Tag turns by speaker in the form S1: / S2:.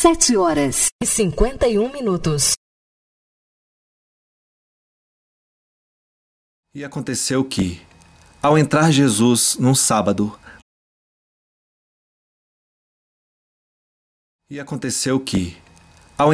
S1: 7h51.
S2: E aconteceu que, ao entrar Jesus num sábado, E aconteceu que,